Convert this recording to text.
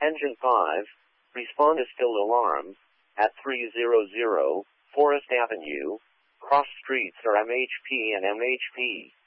Engine 5, respond to stilled alarm at 300 Forest Avenue. Cross streets are MHP and MHP.